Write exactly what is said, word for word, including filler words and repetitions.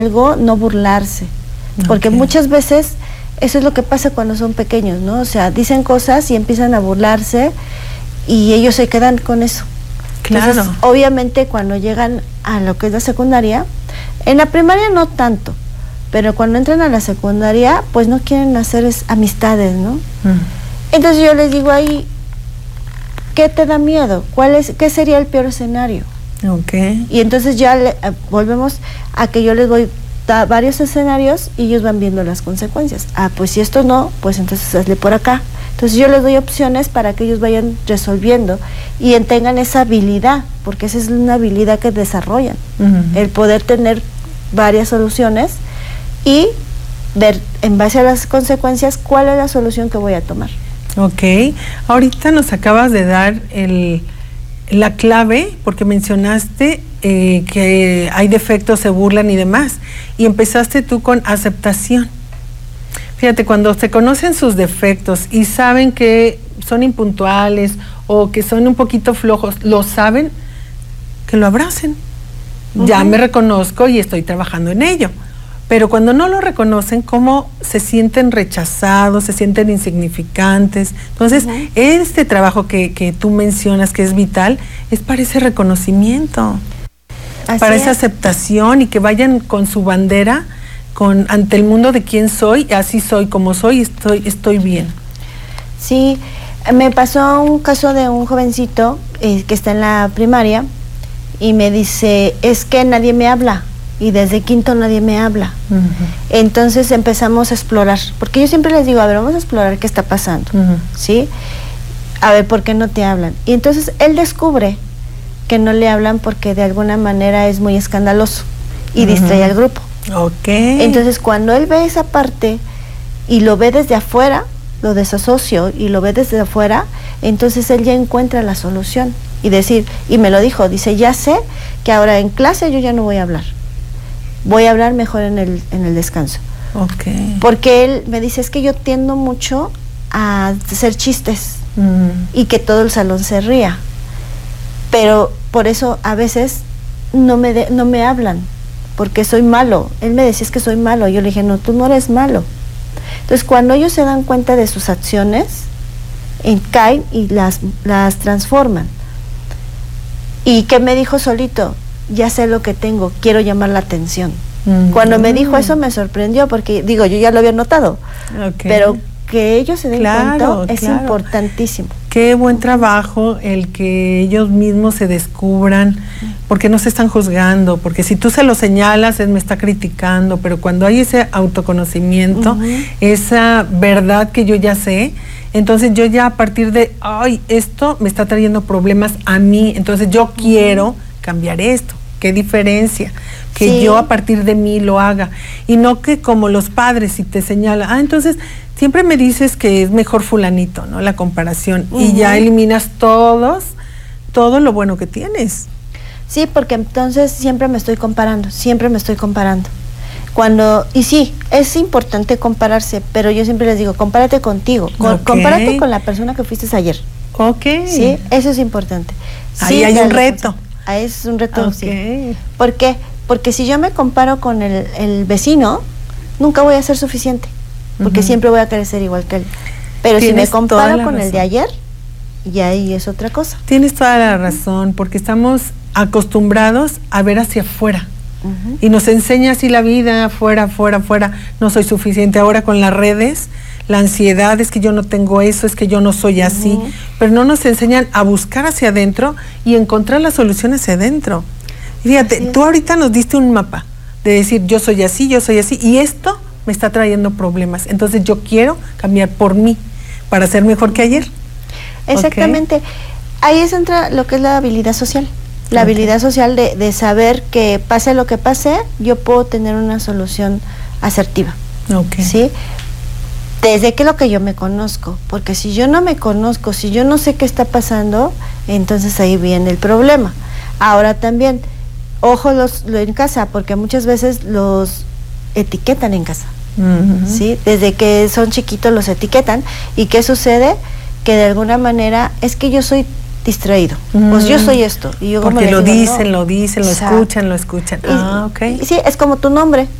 algo, no burlarse, porque okay. muchas veces eso es lo que pasa cuando son pequeños, ¿no? O sea, dicen cosas y empiezan a burlarse y ellos se quedan con eso. Claro. Entonces, obviamente cuando llegan a lo que es la secundaria, en la primaria no tanto, pero cuando entran a la secundaria, pues no quieren hacer es, amistades, ¿no? Mm. Entonces yo les digo ahí, ¿qué te da miedo? ¿Cuál es, qué sería el peor escenario? Okay. Y entonces ya le, eh, volvemos a que yo les doy da varios escenarios y ellos van viendo las consecuencias. Ah, pues si esto no, pues entonces hazle por acá. Entonces yo les doy opciones para que ellos vayan resolviendo y tengan esa habilidad, porque esa es una habilidad que desarrollan, uh-huh. el poder tener varias soluciones y ver en base a las consecuencias cuál es la solución que voy a tomar. Ok, ahorita nos acabas de dar el, la clave, porque mencionaste eh, que hay defectos, se burlan y demás, y empezaste tú con aceptación. Fíjate, cuando se conocen sus defectos y saben que son impuntuales o que son un poquito flojos, lo saben, que lo abracen. Uh-huh. Ya me reconozco y estoy trabajando en ello. Pero cuando no lo reconocen, ¿cómo se sienten rechazados, se sienten insignificantes? Entonces, uh-huh. este trabajo que, que tú mencionas que es vital, es para ese reconocimiento, Así para es. esa aceptación y que vayan con su bandera con ante el mundo de quién soy, así soy como soy, estoy, estoy bien. Sí, me pasó un caso de un jovencito eh, que está en la primaria y me dice, es que nadie me habla. Y desde quinto nadie me habla. Uh-huh. Entonces empezamos a explorar, porque yo siempre les digo, a ver, vamos a explorar qué está pasando, uh-huh. ¿sí? A ver, ¿por qué no te hablan? Y entonces él descubre que no le hablan porque de alguna manera es muy escandaloso y uh-huh. distrae al grupo. Okay. Entonces cuando él ve esa parte y lo ve desde afuera, lo desasocio y lo ve desde afuera, entonces él ya encuentra la solución. Y decir, y me lo dijo, dice, ya sé que ahora en clase yo ya no voy a hablar. Voy a hablar mejor en el, en el descanso. Okay. Porque él me dice, es que yo tiendo mucho a hacer chistes mm. y que todo el salón se ría. Pero por eso a veces no me, de, no me hablan, porque soy malo. Él me decía, es que soy malo. Yo le dije, no, tú no eres malo. Entonces, cuando ellos se dan cuenta de sus acciones, en, caen y las, las transforman. ¿Y qué me dijo solito? Ya sé lo que tengo, quiero llamar la atención. Mm. Cuando me dijo eso me sorprendió porque, digo, yo ya lo había notado, okay. pero que ellos se den claro, cuenta es claro. importantísimo. Qué buen trabajo el que ellos mismos se descubran, porque no se están juzgando, porque si tú se lo señalas, él me está criticando, pero cuando hay ese autoconocimiento, uh-huh. esa verdad que yo ya sé, entonces yo ya a partir de, ay, esto me está trayendo problemas a mí, entonces yo uh-huh. quiero cambiar esto. Qué diferencia, que sí. yo a partir de mí lo haga, y no que como los padres si te señalan, ah, entonces siempre me dices que es mejor fulanito, ¿no? La comparación, uh-huh. y ya eliminas todos, todo lo bueno que tienes. Sí, porque entonces siempre me estoy comparando, siempre me estoy comparando. Cuando, y sí, es importante compararse, pero yo siempre les digo, compárate contigo, con, okay. compárate con la persona que fuiste ayer. Ok. Sí, eso es importante. Ahí sí, hay un reto. Es un reto, okay. sí. ¿Por qué? Porque si yo me comparo con el, el vecino, nunca voy a ser suficiente, porque uh-huh. siempre voy a querer ser igual que él. Pero si me comparo con razón. el de ayer, ya ahí es otra cosa. Tienes toda la razón, porque estamos acostumbrados a ver hacia afuera. Uh-huh. Y nos enseña así la vida, afuera, afuera, afuera, no soy suficiente. Ahora con las redes, la ansiedad es que yo no tengo eso, es que yo no soy así, uh-huh. pero no nos enseñan a buscar hacia adentro y encontrar las soluciones hacia adentro. Fíjate, tú ahorita nos diste un mapa de decir yo soy así, yo soy así, y esto me está trayendo problemas, entonces yo quiero cambiar por mí para ser mejor que ayer. Exactamente, okay. Ahí es entra lo que es la habilidad social. La okay. habilidad social de, de saber que pase lo que pase, yo puedo tener una solución asertiva. Okay. ¿Sí? Desde que lo que yo me conozco, porque si yo no me conozco, si yo no sé qué está pasando, entonces ahí viene el problema. Ahora también, ojo los, lo en casa, porque muchas veces los etiquetan en casa, uh-huh. ¿sí? Desde que son chiquitos los etiquetan, ¿y qué sucede? Que de alguna manera, es que yo soy distraído. Mm. Pues yo soy esto. Y yo Porque como lo digo, dicen, no. lo dicen, lo Exacto. escuchan, lo escuchan. Y, ah, ok. Y sí, es como tu nombre.